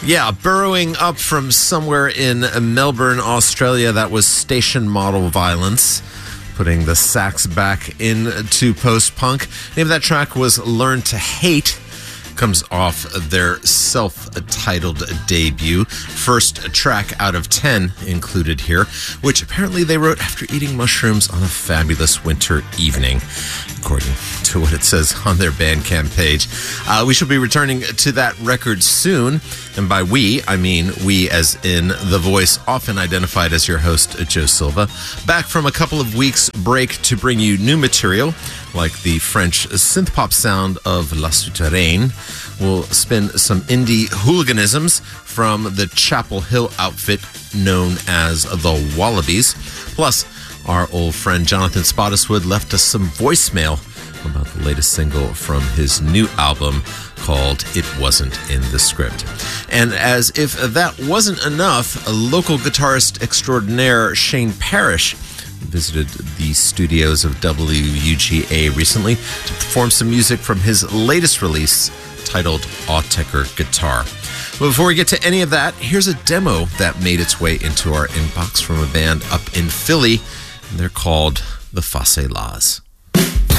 Yeah, burrowing up from somewhere in Melbourne, Australia, that was Station Model Violence, putting the sax back into post-punk. Name of that track was Learn to Hate. Comes off their self-titled debut. First track out of 10 included here, which apparently they wrote after eating mushrooms on a fabulous winter evening, according to what it says on their Bandcamp page. We shall be returning to that record soon. And by we, I mean we as in the voice often identified as your host, Joe Silva. Back from a couple of weeks break to bring you new material, like the French synth-pop sound of La Souterraine. We'll spin some indie hooliganisms from the Chapel Hill outfit known as the Wallabies. Plus, our old friend Jonathan Spottiswoode left us some voicemail about the latest single from his new album called It Wasn't in the Script. And as if that wasn't enough, a local guitarist extraordinaire, Shane Parrish, visited the studios of WUGA recently to perform some music from his latest release titled Autechre Guitar. But before we get to any of that, here's a demo that made its way into our inbox from a band up in Philly. They're called the Facelas.